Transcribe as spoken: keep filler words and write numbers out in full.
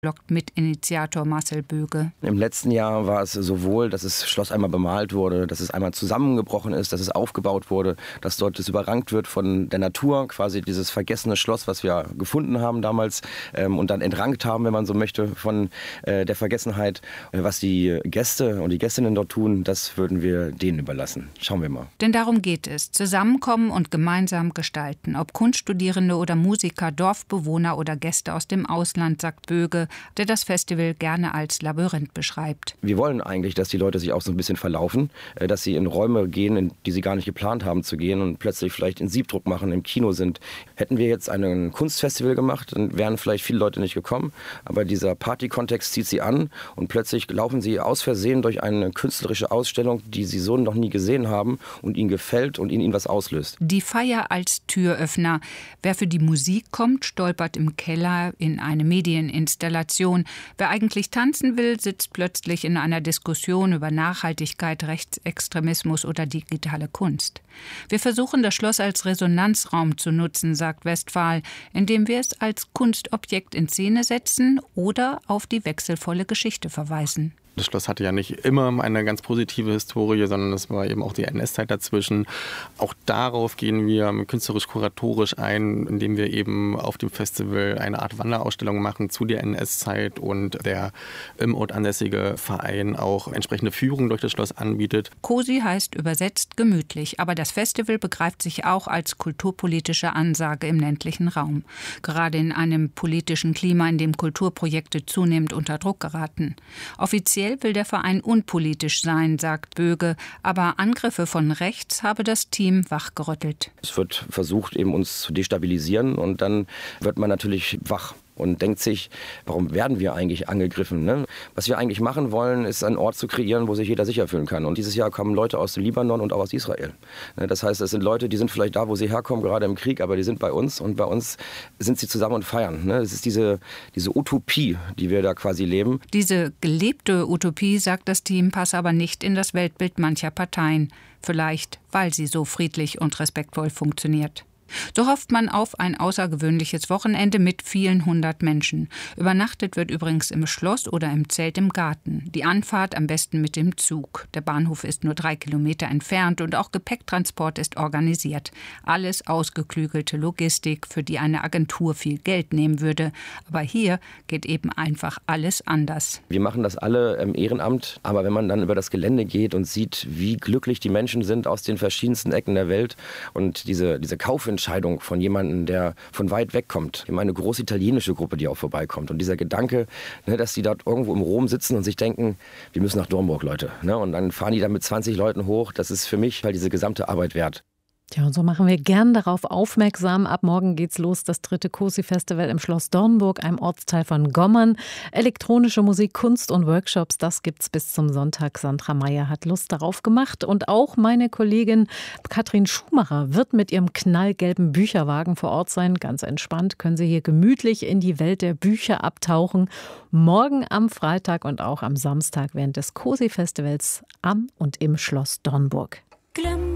lockt Mitinitiator Marcel Böge. Im letzten Jahr war es sowohl, dass das Schloss einmal bemalt wurde, dass es einmal zusammengebrochen ist, dass es aufgebaut wurde, dass dort es überrankt wird von der Natur, quasi dieses vergessene Schloss, was wir gefunden haben damals ähm, und dann entrankt haben, wenn man so möchte, von äh, der Vergessenheit. Was die Gäste und die Gästinnen dort tun, das würden wir denen überlassen. Schauen wir mal. Denn darum geht es. Zusammenkommen und gemeinsam gestalten. Ob Kunststudierende oder Musiker, Dorfbewohner oder Gäste aus dem Ausland, sagt Böge, der das Festival gerne als Labyrinth beschreibt. Wir wollen eigentlich, dass die Leute sich auch so ein bisschen verlaufen, dass sie in Räume gehen, in die sie gar nicht geplant haben zu gehen und plötzlich vielleicht in Siebdruck machen, im Kino sind. Hätten wir jetzt ein Kunstfestival gemacht, dann wären vielleicht viele Leute nicht gekommen, aber dieser Party-Kontext zieht sie an und plötzlich laufen sie aus Versehen durch eine künstlerische Ausstellung, die sie so noch nie gesehen haben und ihnen gefällt und in ihnen was auslöst. Die Feier als Türöffner. Wer für die Musik kommt, stolpert im Keller in eine Medieninstallation. Wer eigentlich tanzen will, sitzt plötzlich in einer Diskussion über Nachhaltigkeit, Rechtsextremismus oder digitale Kunst. Wir versuchen, das Schloss als Resonanzraum zu nutzen, sagt Westphal, indem wir es als Kunstobjekt in Szene setzen oder auf die wechselvolle Geschichte verweisen. Das Schloss hatte ja nicht immer eine ganz positive Historie, sondern es war eben auch die N S-Zeit dazwischen. Auch darauf gehen wir künstlerisch-kuratorisch ein, indem wir eben auf dem Festival eine Art Wanderausstellung machen zu der N S-Zeit und der im Ort ansässige Verein auch entsprechende Führungen durch das Schloss anbietet. Cozy heißt übersetzt gemütlich, aber das Festival begreift sich auch als kulturpolitische Ansage im ländlichen Raum. Gerade in einem politischen Klima, in dem Kulturprojekte zunehmend unter Druck geraten. Offiziell will der Verein unpolitisch sein, sagt Böge, aber Angriffe von rechts habe das Team wachgerüttelt. Es wird versucht, eben uns zu destabilisieren und dann wird man natürlich wach und denkt sich, warum werden wir eigentlich angegriffen? Ne? Was wir eigentlich machen wollen, ist einen Ort zu kreieren, wo sich jeder sicher fühlen kann. Und dieses Jahr kommen Leute aus dem Libanon und auch aus Israel. Das heißt, es sind Leute, die sind vielleicht da, wo sie herkommen, gerade im Krieg, aber die sind bei uns und bei uns sind sie zusammen und feiern. Es ist diese, diese Utopie, die wir da quasi leben. Diese gelebte Utopie, sagt das Team, passe aber nicht in das Weltbild mancher Parteien. Vielleicht, weil sie so friedlich und respektvoll funktioniert. So hofft man auf ein außergewöhnliches Wochenende mit vielen hundert Menschen. Übernachtet wird übrigens im Schloss oder im Zelt im Garten. Die Anfahrt am besten mit dem Zug. Der Bahnhof ist nur drei Kilometer entfernt und auch Gepäcktransport ist organisiert. Alles ausgeklügelte Logistik, für die eine Agentur viel Geld nehmen würde. Aber hier geht eben einfach alles anders. Wir machen das alle im Ehrenamt, aber wenn man dann über das Gelände geht und sieht, wie glücklich die Menschen sind aus den verschiedensten Ecken der Welt und diese, diese Kaufentscheidung von jemandem, der von weit weg kommt. Wir haben eine große italienische Gruppe, die auch vorbeikommt. Und dieser Gedanke, ne, dass die dort irgendwo im Rom sitzen und sich denken, wir müssen nach Dornburg, Leute. Ne? Und dann fahren die da mit zwanzig Leuten hoch. Das ist für mich halt diese gesamte Arbeit wert. Ja, und so machen wir gern darauf aufmerksam. Ab morgen geht's los, das dritte Cozy-Festival im Schloss Dornburg, einem Ortsteil von Gommern. Elektronische Musik, Kunst und Workshops, das gibt's bis zum Sonntag. Sandra Meyer hat Lust darauf gemacht. Und auch meine Kollegin Katrin Schumacher wird mit ihrem knallgelben Bücherwagen vor Ort sein. Ganz entspannt können Sie hier gemütlich in die Welt der Bücher abtauchen. Morgen am Freitag und auch am Samstag während des Cozy-Festivals am und im Schloss Dornburg.